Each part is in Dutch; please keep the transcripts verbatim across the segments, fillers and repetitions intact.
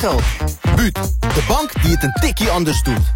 geld. Buut, de bank die het een tikkie anders doet.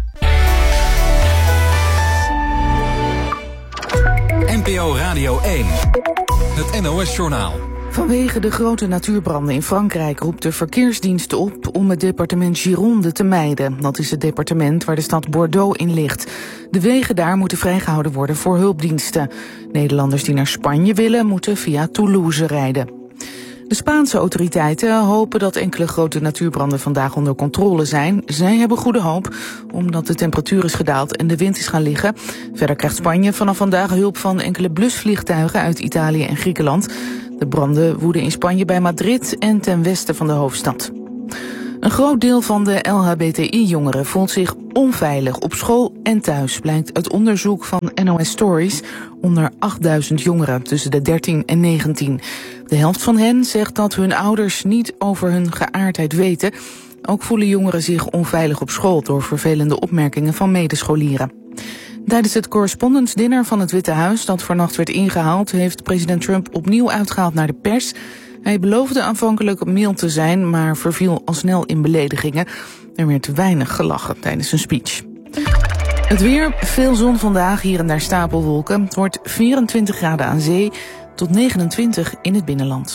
N P O Radio één. Het N O S-journaal. Vanwege de grote natuurbranden in Frankrijk roept de verkeersdienst op om het departement Gironde te mijden. Dat is het departement waar de stad Bordeaux in ligt. De wegen daar moeten vrijgehouden worden voor hulpdiensten. Nederlanders die naar Spanje willen moeten via Toulouse rijden. De Spaanse autoriteiten hopen dat enkele grote natuurbranden vandaag onder controle zijn. Zij hebben goede hoop, omdat de temperatuur is gedaald en de wind is gaan liggen. Verder krijgt Spanje vanaf vandaag hulp van enkele blusvliegtuigen uit Italië en Griekenland. De branden woeden in Spanje bij Madrid en ten westen van de hoofdstad. Een groot deel van de L H B T I-jongeren voelt zich onveilig op school en thuis, blijkt uit onderzoek van N O S Stories onder achtduizend jongeren tussen de dertien en negentien. De helft van hen zegt dat hun ouders niet over hun geaardheid weten. Ook voelen jongeren zich onveilig op school door vervelende opmerkingen van medescholieren. Tijdens het Correspondence Dinner van het Witte Huis, dat vannacht werd ingehaald, heeft president Trump opnieuw uitgehaald naar de pers. Hij beloofde aanvankelijk mild te zijn, maar verviel al snel in beledigingen. Er werd weinig gelachen tijdens zijn speech. Het weer, veel zon vandaag, hier en daar stapelwolken. Het wordt vierentwintig graden aan zee tot negenentwintig in het binnenland.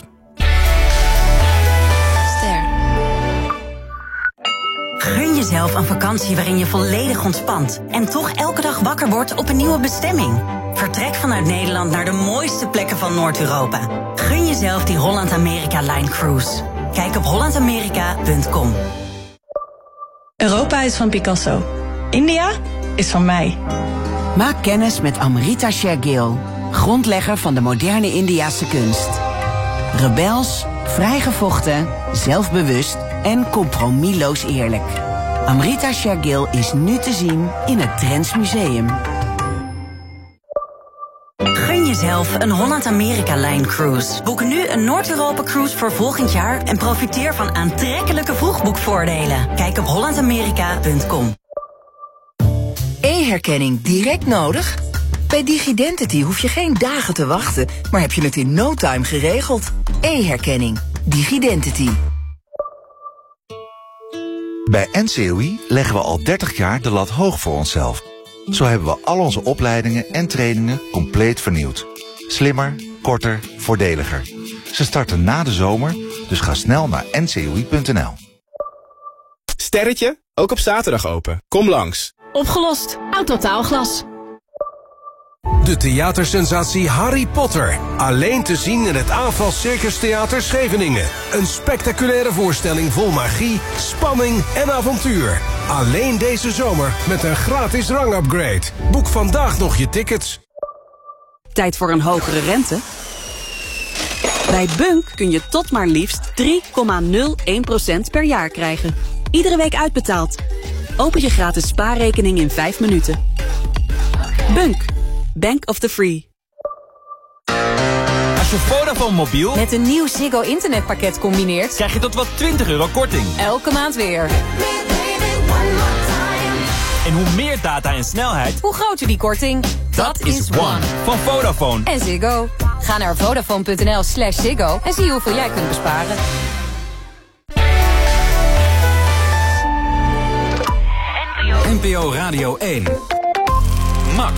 Ster. Gun jezelf een vakantie waarin je volledig ontspant en toch elke dag wakker wordt op een nieuwe bestemming. Vertrek vanuit Nederland naar de mooiste plekken van Noord-Europa. Gun jezelf die Holland-Amerika-Line Cruise. Kijk op holland amerika punt com. Europa is van Picasso. India is van mij. Maak kennis met Amrita Shergill, grondlegger van de moderne Indiase kunst. Rebels, vrijgevochten, zelfbewust en compromisloos eerlijk. Amrita Shergill is nu te zien in het Drents Museum. Gun jezelf een Holland-Amerika-Line Cruise. Boek nu een Noord-Europa-cruise voor volgend jaar en profiteer van aantrekkelijke vroegboekvoordelen. Kijk op holland amerika punt com. E-herkenning direct nodig? Bij Digidentity hoef je geen dagen te wachten, maar heb je het in no time geregeld. E-herkenning. Digidentity. Bij N C O I leggen we al dertig jaar de lat hoog voor onszelf. Zo hebben we al onze opleidingen en trainingen compleet vernieuwd. Slimmer, korter, voordeliger. Ze starten na de zomer, dus ga snel naar n c o i punt n l. Sterretje, ook op zaterdag open. Kom langs. Opgelost. Autotaalglas. De theatersensatie Harry Potter. Alleen te zien in het Aanval Circus Theater Scheveningen. Een spectaculaire voorstelling vol magie, spanning en avontuur. Alleen deze zomer met een gratis rangupgrade. Boek vandaag nog je tickets. Tijd voor een hogere rente? Bij Bunk kun je tot maar liefst drie komma nul één procent per jaar krijgen. Iedere week uitbetaald. Open je gratis spaarrekening in vijf minuten. Bunk. Bank of the Free. Als je Vodafone mobiel met een nieuw Ziggo internetpakket combineert, krijg je tot wel twintig euro korting. Elke maand weer. En hoe meer data en snelheid, hoe groter die korting. Dat, Dat is One van Vodafone. En Ziggo. Ga naar vodafone punt n l slash Ziggo en zie hoeveel jij kunt besparen. N P O Radio één. Max.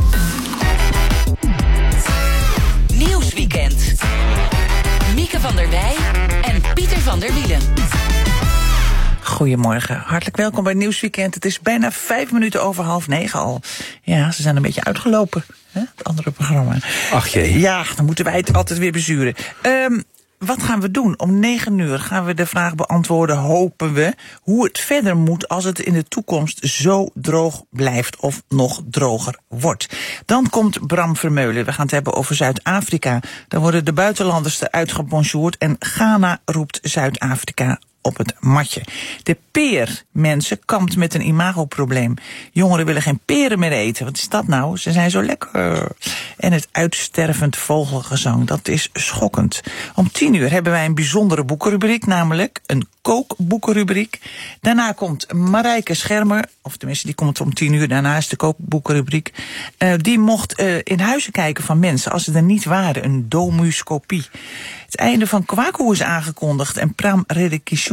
Nieuwsweekend. Mieke van der Wij en Pieter van der Wielen. Goedemorgen, hartelijk welkom bij Nieuwsweekend. Het is bijna vijf minuten over half negen al. Ja, ze zijn een beetje uitgelopen, hè? Het andere programma. Ach jee. Ja, dan moeten wij het altijd weer bezuren. Um, Wat gaan we doen? Om negen uur gaan we de vraag beantwoorden, hopen we, hoe het verder moet als het in de toekomst zo droog blijft of nog droger wordt. Dan komt Bram Vermeulen. We gaan het hebben over Zuid-Afrika. Daar worden de buitenlanders eruit gebonjourd en Ghana roept Zuid-Afrika op het matje. De peermensen kampt met een imagoprobleem. Jongeren willen geen peren meer eten. Wat is dat nou? Ze zijn zo lekker. En het uitstervend vogelgezang, dat is schokkend. Om tien uur hebben wij een bijzondere boekenrubriek, namelijk een kookboekenrubriek. Daarna komt Marijke Schermer, of tenminste die komt om tien uur, daarna is de kookboekenrubriek. Uh, die mocht uh, in huizen kijken van mensen als ze er niet waren, een domuscopie. Het einde van Kwaku is aangekondigd en Pram Redekishon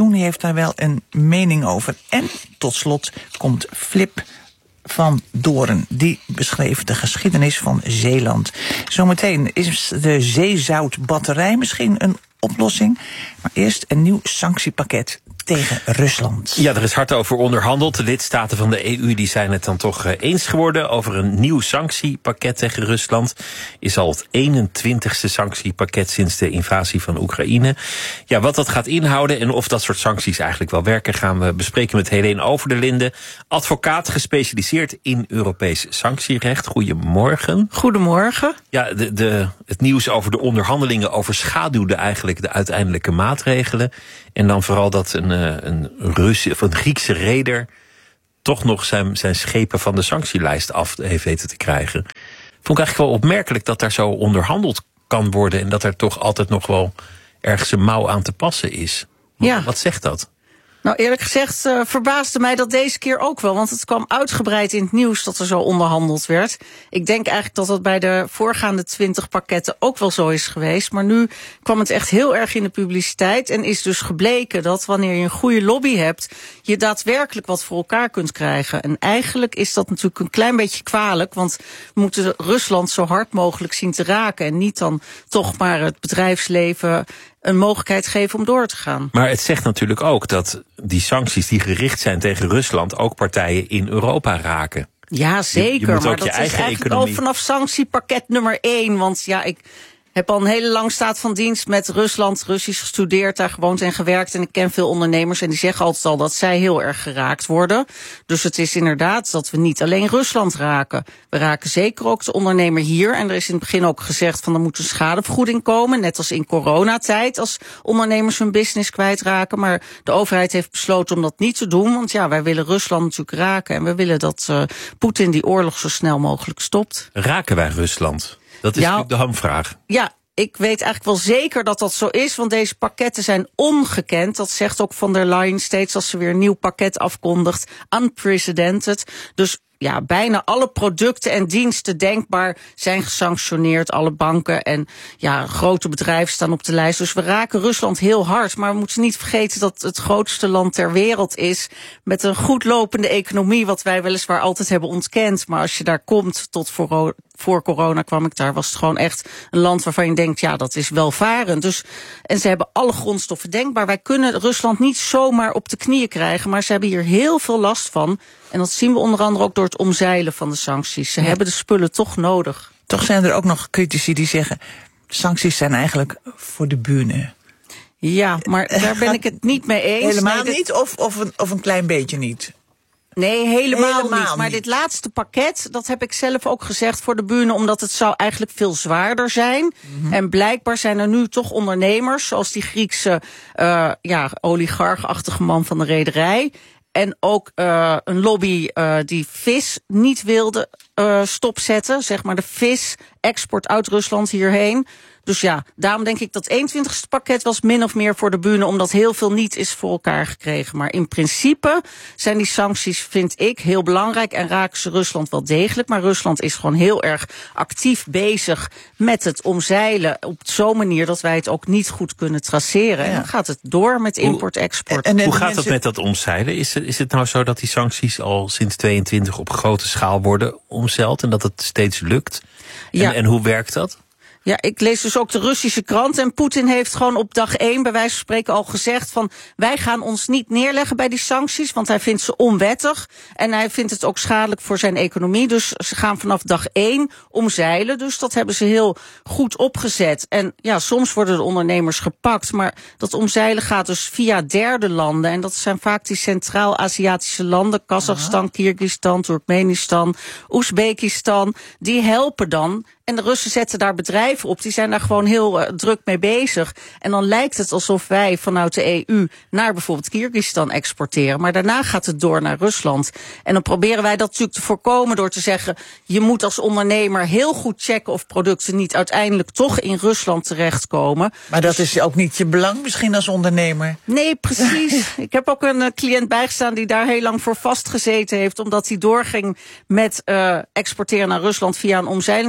doen, die heeft daar wel een mening over. En tot slot komt Flip van Doorn. Die beschreef de geschiedenis van Zeeland. Zometeen is de zeezoutbatterij misschien een oplossing. Maar eerst een nieuw sanctiepakket tegen Rusland. Ja, er is hard over onderhandeld. De lidstaten van de E U die zijn het dan toch eens geworden over een nieuw sanctiepakket tegen Rusland. Is al het eenentwintigste sanctiepakket sinds de invasie van Oekraïne. Ja, wat dat gaat inhouden en of dat soort sancties eigenlijk wel werken, gaan we bespreken met Helene Over der Linden, advocaat gespecialiseerd in Europees sanctierecht. Goedemorgen. Goedemorgen. Ja, de, de, het nieuws over de onderhandelingen overschaduwde eigenlijk de uiteindelijke maatregelen. En dan vooral dat een, een, Russische, of een Griekse reder toch nog zijn, zijn schepen van de sanctielijst af heeft weten te krijgen. Vond ik eigenlijk wel opmerkelijk dat daar zo onderhandeld kan worden en dat er toch altijd nog wel ergens een mouw aan te passen is. Ja. Wat zegt dat? Nou, eerlijk gezegd uh, verbaasde mij dat deze keer ook wel. Want het kwam uitgebreid in het nieuws dat er zo onderhandeld werd. Ik denk eigenlijk dat dat bij de voorgaande twintig pakketten ook wel zo is geweest. Maar nu kwam het echt heel erg in de publiciteit. En is dus gebleken dat wanneer je een goede lobby hebt, je daadwerkelijk wat voor elkaar kunt krijgen. En eigenlijk is dat natuurlijk een klein beetje kwalijk. Want we moeten Rusland zo hard mogelijk zien te raken. En niet dan toch maar het bedrijfsleven een mogelijkheid geven om door te gaan. Maar het zegt natuurlijk ook dat die sancties die gericht zijn tegen Rusland ook partijen in Europa raken. Ja, zeker. Je, je moet ook maar je dat is eigen eigenlijk economie al vanaf sanctiepakket nummer één. Want ja, ik heb al een hele lang staat van dienst met Rusland, Russisch gestudeerd, daar gewoond en gewerkt. En ik ken veel ondernemers en die zeggen altijd al dat zij heel erg geraakt worden. Dus het is inderdaad dat we niet alleen Rusland raken. We raken zeker ook de ondernemer hier. En er is in het begin ook gezegd van er moet een schadevergoeding komen. Net als in coronatijd als ondernemers hun business kwijtraken. Maar de overheid heeft besloten om dat niet te doen. Want ja, wij willen Rusland natuurlijk raken. En we willen dat uh, Poetin die oorlog zo snel mogelijk stopt. Raken wij Rusland? Dat is ja, natuurlijk de hamvraag. Ja, ik weet eigenlijk wel zeker dat dat zo is, want deze pakketten zijn ongekend. Dat zegt ook von der Leyen steeds als ze weer een nieuw pakket afkondigt. Unprecedented. Dus ja, bijna alle producten en diensten denkbaar zijn gesanctioneerd. Alle banken en ja, grote bedrijven staan op de lijst. Dus we raken Rusland heel hard. Maar we moeten niet vergeten dat het het grootste land ter wereld is. Met een goed lopende economie, wat wij weliswaar altijd hebben ontkend. Maar als je daar komt, tot voor, voor corona kwam ik daar, was het gewoon echt een land waarvan je denkt, ja, dat is welvarend. Dus, en ze hebben alle grondstoffen denkbaar. Wij kunnen Rusland niet zomaar op de knieën krijgen, maar ze hebben hier heel veel last van. En dat zien we onder andere ook door het omzeilen van de sancties. Ze ja. hebben de spullen toch nodig. Toch zijn er ook nog critici die zeggen, sancties zijn eigenlijk voor de bühne. Ja, maar daar ben ik het niet mee eens. Helemaal nee, niet of, of, een, of een klein beetje niet? Nee, helemaal, helemaal niet. Maar niet. dit laatste pakket, dat heb ik zelf ook gezegd voor de bühne, omdat het zou eigenlijk veel zwaarder zijn. Mm-hmm. En blijkbaar zijn er nu toch ondernemers, zoals die Griekse uh, ja, oligarchachtige man van de rederij. En ook uh, een lobby uh, die vis niet wilde uh, stopzetten. Zeg maar de vis-export uit Rusland hierheen. Dus ja, daarom denk ik dat eenentwintigste pakket was min of meer voor de bühne, omdat heel veel niet is voor elkaar gekregen. Maar in principe zijn die sancties, vind ik, heel belangrijk en raken ze Rusland wel degelijk. Maar Rusland is gewoon heel erg actief bezig met het omzeilen op zo'n manier dat wij het ook niet goed kunnen traceren. Ja. En dan gaat het door met import-export. En, en, en Hoe gaat mensen... dat met dat omzeilen? Is het, is het nou zo dat die sancties al sinds tweeëntwintig op grote schaal worden omzeild en dat het steeds lukt? En, ja. en hoe werkt dat? Ja, ik lees dus ook de Russische krant en Poetin heeft gewoon op dag één bij wijze van spreken al gezegd van wij gaan ons niet neerleggen bij die sancties, want hij vindt ze onwettig en hij vindt het ook schadelijk voor zijn economie. Dus ze gaan vanaf dag één omzeilen, dus dat hebben ze heel goed opgezet. En ja, soms worden de ondernemers gepakt, maar dat omzeilen gaat dus via derde landen en dat zijn vaak die Centraal-Aziatische landen, Kazachstan, Kirgisistan, Turkmenistan, Oezbekistan, die helpen dan. En de Russen zetten daar bedrijven op, die zijn daar gewoon heel uh, druk mee bezig. En dan lijkt het alsof wij vanuit de E U naar bijvoorbeeld Kirgisistan exporteren. Maar daarna gaat het door naar Rusland. En dan proberen wij dat natuurlijk te voorkomen door te zeggen, je moet als ondernemer heel goed checken of producten niet uiteindelijk toch in Rusland terechtkomen. Maar dat dus is ook niet je belang misschien als ondernemer? Nee, precies. Ik heb ook een uh, cliënt bijgestaan die daar heel lang voor vastgezeten heeft, omdat hij doorging met uh, exporteren naar Rusland via een omzeilingsland.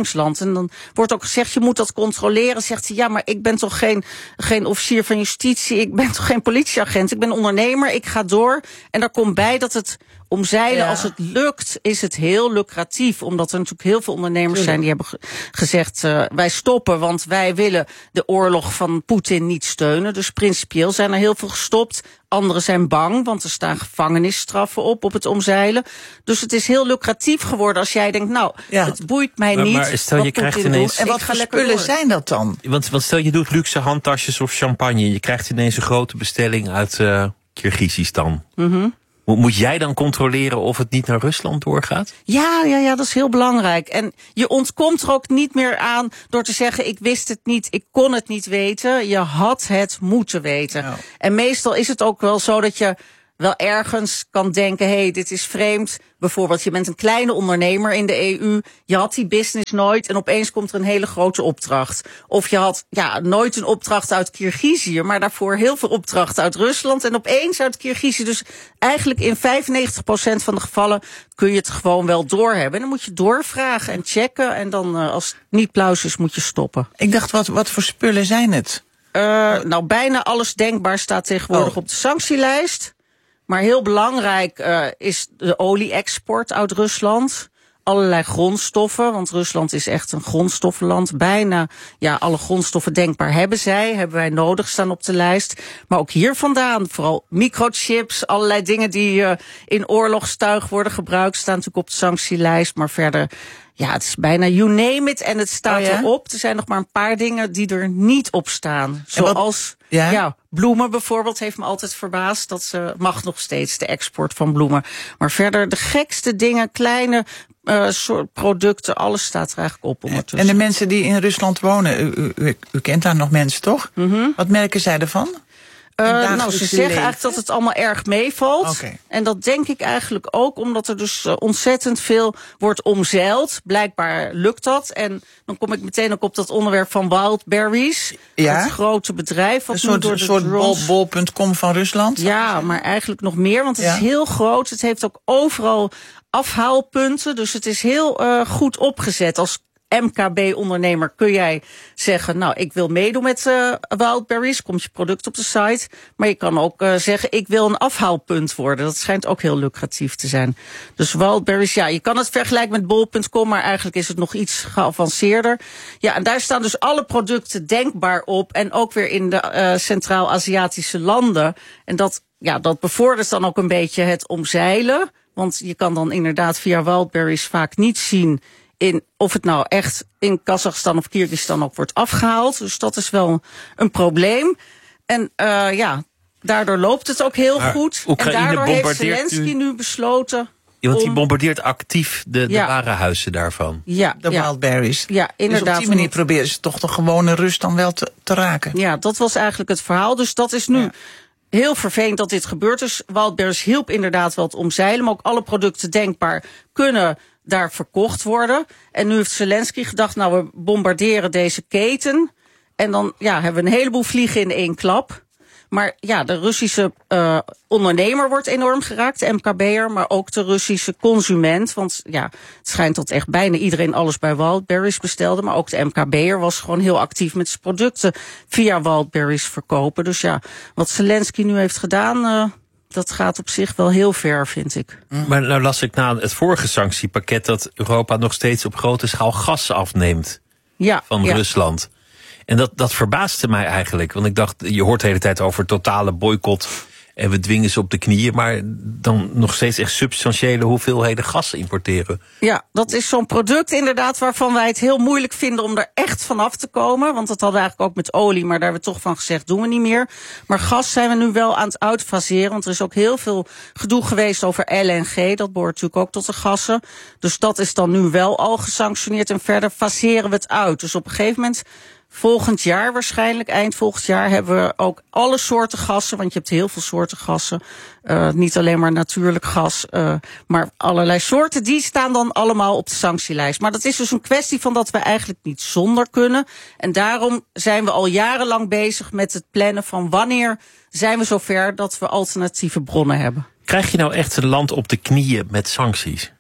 En dan wordt ook gezegd, je moet dat controleren. Zegt hij, ja, maar ik ben toch geen, geen officier van justitie. Ik ben toch geen politieagent. Ik ben ondernemer, ik ga door. En daar komt bij dat het omzeilen, ja. als het lukt, is het heel lucratief. Omdat er natuurlijk heel veel ondernemers Tuurlijk. zijn die hebben ge- gezegd, uh, wij stoppen, want wij willen de oorlog van Poetin niet steunen. Dus principieel zijn er heel veel gestopt. Anderen zijn bang, want er staan gevangenisstraffen op op het omzeilen. Dus het is heel lucratief geworden als jij denkt, nou, ja. het boeit mij maar, niet. Maar stel je krijgt ineens... En wat voor spullen zijn dat dan? Want, want stel je doet luxe handtasjes of champagne. Je krijgt ineens een grote bestelling uit uh, Kirgizistan. Mm-hmm. Moet jij dan controleren of het niet naar Rusland doorgaat? Ja, ja, ja, dat is heel belangrijk. En je ontkomt er ook niet meer aan door te zeggen, ik wist het niet, ik kon het niet weten. Je had het moeten weten. Ja. En meestal is het ook wel zo dat je wel ergens kan denken, hé, hey, dit is vreemd. Bijvoorbeeld, je bent een kleine ondernemer in de E U. Je had die business nooit en opeens komt er een hele grote opdracht. Of je had ja nooit een opdracht uit Kirgizië, maar daarvoor heel veel opdrachten uit Rusland. En opeens uit Kirgizië. Dus eigenlijk in vijfennegentig procent van de gevallen kun je het gewoon wel doorhebben. En dan moet je doorvragen en checken. En dan uh, als het niet pluis is, moet je stoppen. Ik dacht, wat, wat voor spullen zijn het? Uh, nou, bijna alles denkbaar staat tegenwoordig oh. op de sanctielijst. Maar heel belangrijk uh, is de olie-export uit Rusland. Allerlei grondstoffen, want Rusland is echt een grondstoffenland. Bijna ja, alle grondstoffen denkbaar hebben zij, hebben wij nodig, staan op de lijst. Maar ook hier vandaan, vooral microchips, allerlei dingen die uh, in oorlogstuig worden gebruikt, staan natuurlijk op de sanctielijst. Maar verder, ja, het is bijna you name it en het staat oh ja? erop. Er zijn nog maar een paar dingen die er niet op staan. Zoals ja? Ja, bloemen bijvoorbeeld heeft me altijd verbaasd. Dat ze mag nog steeds de export van bloemen. Maar verder de gekste dingen, kleine uh, soort producten, alles staat er eigenlijk op ondertussen. En de mensen die in Rusland wonen, u, u, u, u kent daar nog mensen toch? Mm-hmm. Wat merken zij ervan? Uh, nou, ze zeggen leven. eigenlijk dat het allemaal erg meevalt. Okay. En dat denk ik eigenlijk ook omdat er dus uh, ontzettend veel wordt omzeild. Blijkbaar lukt dat. En dan kom ik meteen ook op dat onderwerp van Wildberries. Ja? Het grote bedrijf. Wat een soort, door de soort bol, bol punt com van Rusland? Ja, maar eigenlijk nog meer. Want het ja? is heel groot. Het heeft ook overal afhaalpunten. Dus het is heel uh, goed opgezet. Als M K B-ondernemer kun jij zeggen, nou, ik wil meedoen met uh, Wildberries, komt je product op de site. Maar je kan ook uh, zeggen, ik wil een afhaalpunt worden. Dat schijnt ook heel lucratief te zijn. Dus Wildberries, ja, je kan het vergelijken met bol punt com, maar eigenlijk is het nog iets geavanceerder. Ja, en daar staan dus alle producten denkbaar op. En ook weer in de uh, Centraal-Aziatische landen. En dat, ja, dat bevordert dan ook een beetje het omzeilen. Want je kan dan inderdaad via Wildberries vaak niet zien in of het nou echt in Kazachstan of Kyrgyzstan ook wordt afgehaald. Dus dat is wel een probleem. En uh, ja, daardoor loopt het ook heel maar goed. Oekraïne en daardoor heeft Zelensky nu, nu besloten. Ja, want om, die bombardeert actief de, de ja. warenhuizen daarvan. Ja, de ja. Wildberries. Ja, inderdaad. Dus op die manier proberen ze toch de gewone rust dan wel te, te raken. Ja, dat was eigenlijk het verhaal. Dus dat is nu ja. heel vervelend dat dit gebeurt. Dus Wildberries hielp inderdaad wel het omzeilen. Maar ook alle producten denkbaar kunnen daar verkocht worden. En nu heeft Zelensky gedacht, nou, we bombarderen deze keten. En dan ja, hebben we een heleboel vliegen in één klap. Maar ja, de Russische uh, ondernemer wordt enorm geraakt, de M K B'er, maar ook de Russische consument. Want ja, het schijnt dat echt bijna iedereen alles bij Wildberries bestelde. Maar ook de M K B'er was gewoon heel actief met zijn producten via Wildberries verkopen. Dus ja, wat Zelensky nu heeft gedaan, Uh, dat gaat op zich wel heel ver, vind ik. Maar nou las ik na het vorige sanctiepakket dat Europa nog steeds op grote schaal gas afneemt ja, van ja. Rusland. En dat, dat verbaasde mij eigenlijk. Want ik dacht, je hoort de hele tijd over totale boycott en we dwingen ze op de knieën, maar dan nog steeds echt substantiële hoeveelheden gas importeren. Ja, dat is zo'n product inderdaad waarvan wij het heel moeilijk vinden om er echt vanaf te komen. Want dat hadden we eigenlijk ook met olie, maar daar hebben we toch van gezegd, doen we niet meer. Maar gas zijn we nu wel aan het uitfaseren, want er is ook heel veel gedoe geweest over L N G. Dat behoort natuurlijk ook tot de gassen. Dus dat is dan nu wel al gesanctioneerd en verder faseren we het uit. Dus op een gegeven moment, volgend jaar waarschijnlijk, eind volgend jaar, hebben we ook alle soorten gassen. Want je hebt heel veel soorten gassen. Uh, niet alleen maar natuurlijk gas, uh, maar allerlei soorten. Die staan dan allemaal op de sanctielijst. Maar dat is dus een kwestie van dat we eigenlijk niet zonder kunnen. En daarom zijn we al jarenlang bezig met het plannen van wanneer zijn we zover dat we alternatieve bronnen hebben. Krijg je nou echt een land op de knieën met sancties?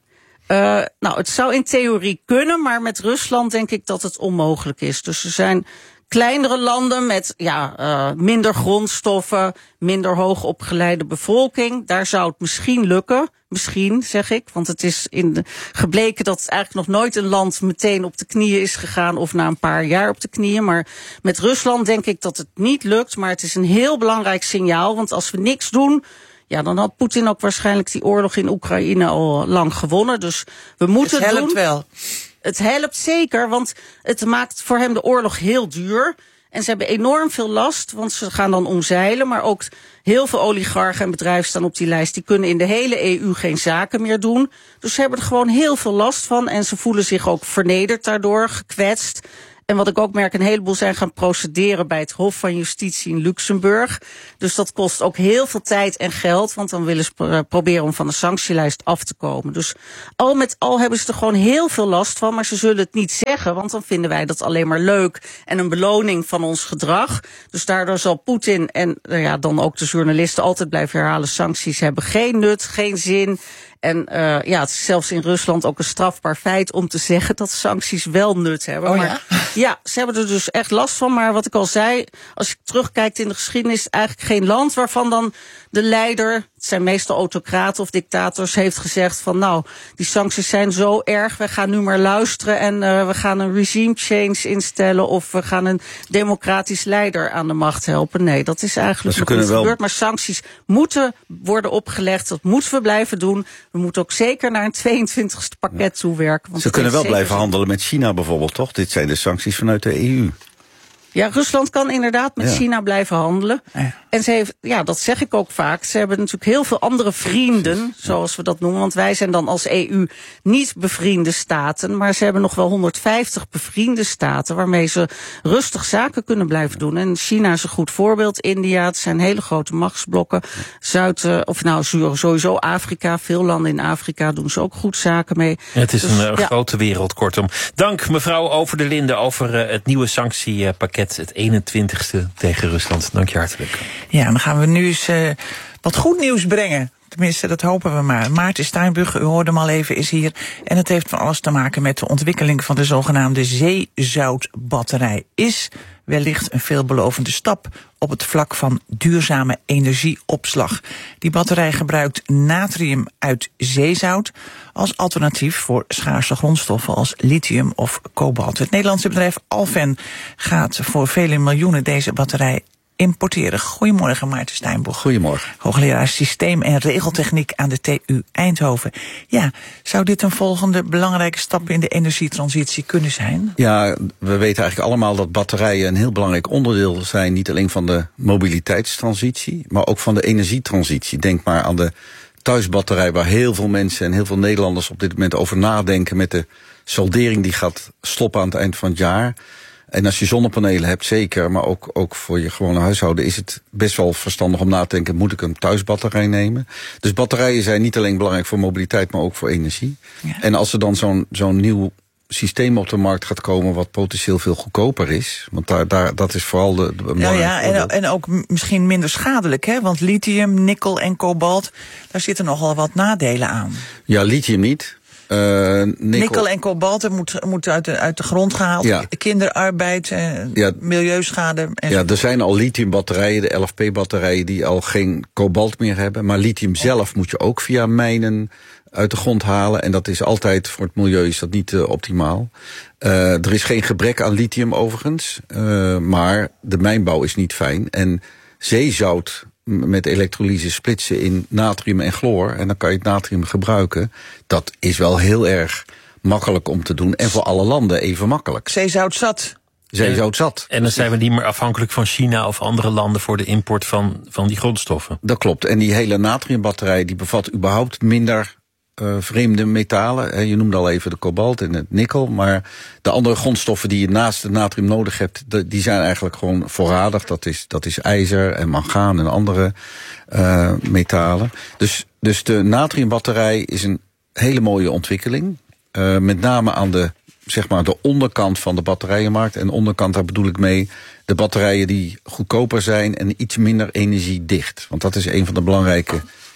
Uh, nou, het zou in theorie kunnen, maar met Rusland denk ik dat het onmogelijk is. Dus er zijn kleinere landen met ja, uh, minder grondstoffen, minder hoogopgeleide bevolking. Daar zou het misschien lukken. Misschien, zeg ik. Want het is in de, gebleken dat het eigenlijk nog nooit een land meteen op de knieën is gegaan of na een paar jaar op de knieën. Maar met Rusland denk ik dat het niet lukt. Maar het is een heel belangrijk signaal. Want als we niks doen, ja, dan had Poetin ook waarschijnlijk die oorlog in Oekraïne al lang gewonnen. Dus we moeten het doen. Het helpt wel. Het helpt zeker, want het maakt voor hem de oorlog heel duur. En ze hebben enorm veel last, want ze gaan dan omzeilen. Maar ook heel veel oligarchen en bedrijven staan op die lijst. Die kunnen in de hele E U geen zaken meer doen. Dus ze hebben er gewoon heel veel last van. En ze voelen zich ook vernederd daardoor, gekwetst. En wat ik ook merk, een heleboel zijn gaan procederen bij het Hof van Justitie in Luxemburg. Dus dat kost ook heel veel tijd en geld, want dan willen ze pro- proberen om van de sanctielijst af te komen. Dus al met al hebben ze er gewoon heel veel last van, maar ze zullen het niet zeggen, want dan vinden wij dat alleen maar leuk en een beloning van ons gedrag. Dus daardoor zal Poetin en nou ja, dan ook de journalisten altijd blijven herhalen, sancties hebben geen nut, geen zin. En uh, ja, het is zelfs in Rusland ook een strafbaar feit om te zeggen dat sancties wel nut hebben. Oh, maar ja? ja, ze hebben er dus echt last van. Maar wat ik al zei, als je terugkijkt in de geschiedenis, eigenlijk geen land waarvan dan de leider, het zijn meestal autocraten of dictators, heeft gezegd van nou, die sancties zijn zo erg, we gaan nu maar luisteren en uh, we gaan een regime change instellen of we gaan een democratisch leider aan de macht helpen. Nee, dat is eigenlijk nog niet gebeurd. Maar sancties moeten worden opgelegd, dat moeten we blijven doen. We moeten ook zeker naar een tweeëntwintigste pakket toewerken. Want ze kunnen wel blijven handelen met China bijvoorbeeld, toch? Dit zijn de sancties vanuit de E U. Ja, Rusland kan inderdaad met ja. China blijven handelen. Ja. En ze heeft, ja, dat zeg ik ook vaak. Ze hebben natuurlijk heel veel andere vrienden, zoals we dat noemen. Want wij zijn dan als E U niet bevriende staten. Maar ze hebben nog wel honderdvijftig bevriende staten waarmee ze rustig zaken kunnen blijven doen. En China is een goed voorbeeld. India, het zijn hele grote machtsblokken. Zuid, of nou sowieso Afrika, veel landen in Afrika doen ze ook goed zaken mee. Ja, het is dus, een uh, ja. grote wereld, kortom. Dank mevrouw Over de Linde over uh, het nieuwe sanctiepakket, het eenentwintigste tegen Rusland. Dank je hartelijk. Ja, dan gaan we nu eens uh, wat goed nieuws brengen. Tenminste, dat hopen we maar. Maarten Steinbrugge, u hoorde hem al even, is hier. En het heeft van alles te maken met de ontwikkeling van de zogenaamde zeezoutbatterij. Is wellicht een veelbelovende stap op het vlak van duurzame energieopslag. Die batterij gebruikt natrium uit zeezout als alternatief voor schaarse grondstoffen als lithium of kobalt. Het Nederlandse bedrijf Alfen gaat voor vele miljoenen deze batterij importeren. Goedemorgen, Maarten Steinbrugge. Goedemorgen. Hoogleraar Systeem- en Regeltechniek aan de T U Eindhoven. Ja, zou dit een volgende belangrijke stap in de energietransitie kunnen zijn? Ja, we weten eigenlijk allemaal dat batterijen een heel belangrijk onderdeel zijn, niet alleen van de mobiliteitstransitie, maar ook van de energietransitie. Denk maar aan de thuisbatterij, waar heel veel mensen en heel veel Nederlanders op dit moment over nadenken met de soldering die gaat stoppen aan het eind van het jaar. En als je zonnepanelen hebt, zeker, maar ook, ook voor je gewone huishouden is het best wel verstandig om na te denken, moet ik een thuisbatterij nemen? Dus batterijen zijn niet alleen belangrijk voor mobiliteit, maar ook voor energie. Ja. En als er dan zo'n zo'n nieuw systeem op de markt gaat komen wat potentieel veel goedkoper is, want daar, daar, dat is vooral de... de ja, ja en, en ook misschien minder schadelijk, hè? Want lithium, nikkel en kobalt, daar zitten nogal wat nadelen aan. Ja, lithium niet. Uh, nikkel. nikkel en kobalt moet, moet uit, de, uit de grond gehaald. Ja. Kinderarbeid, eh, ja. milieuschade. En ja, er zijn al lithiumbatterijen, de L F P-batterijen, die al geen kobalt meer hebben. Maar lithium zelf moet je ook via mijnen uit de grond halen. En dat is altijd, voor het milieu is dat niet uh, optimaal. Uh, er is geen gebrek aan lithium overigens. Uh, maar de mijnbouw is niet fijn. En zeezout met elektrolyse splitsen in natrium en chloor, en dan kan je het natrium gebruiken. Dat is wel heel erg makkelijk om te doen en voor alle landen even makkelijk. Zeezout zat. Zeezout zat. En dan zijn we niet meer afhankelijk van China of andere landen voor de import van, van die grondstoffen. Dat klopt. En die hele natriumbatterij die bevat überhaupt minder uh, vreemde metalen. Je noemde al even de kobalt en het nikkel, maar de andere grondstoffen die je naast het natrium nodig hebt, die zijn eigenlijk gewoon voorradig. Dat is, dat is ijzer en mangaan en andere uh, metalen. Dus, dus de natriumbatterij is een hele mooie ontwikkeling. Uh, met name aan de, zeg maar, de onderkant van de batterijenmarkt. En de onderkant, daar bedoel ik mee de batterijen die goedkoper zijn en iets minder energiedicht. Want dat is een van de belangrijke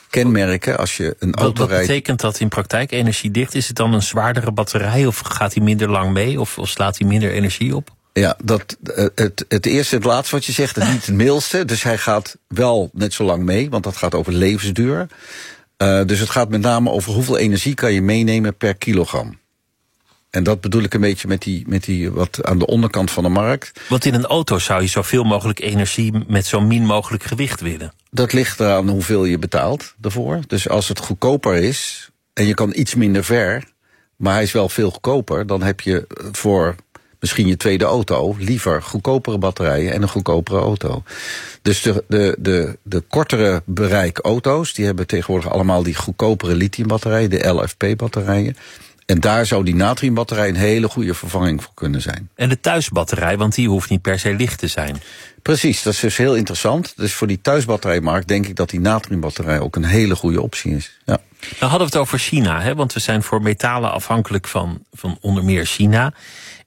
kenmerken als je een Wat, auto wat rijdt. betekent dat in praktijk energiedicht? Is het dan een zwaardere batterij of gaat hij minder lang mee? Of, of slaat hij minder energie op? Ja, dat, het, het eerste en het laatste wat je zegt, is niet het middelste. Dus hij gaat wel net zo lang mee, want dat gaat over levensduur. Uh, dus het gaat met name over hoeveel energie kan je meenemen per kilogram. En dat bedoel ik een beetje met die, met die wat aan de onderkant van de markt. Want in een auto zou je zoveel mogelijk energie met zo min mogelijk gewicht willen. Dat ligt eraan hoeveel je betaalt daarvoor. Dus als het goedkoper is en je kan iets minder ver, maar hij is wel veel goedkoper, dan heb je voor misschien je tweede auto liever goedkopere batterijen en een goedkopere auto. Dus de, de, de, de kortere bereik auto's, die hebben tegenwoordig allemaal die goedkopere lithiumbatterijen, de L F P-batterijen. En daar zou die natriumbatterij een hele goede vervanging voor kunnen zijn. En de thuisbatterij, want die hoeft niet per se licht te zijn. Precies, dat is dus heel interessant. Dus voor die thuisbatterijmarkt denk ik dat die natriumbatterij ook een hele goede optie is. Ja. Nou hadden we het over China, hè? Want we zijn voor metalen afhankelijk van, van onder meer China.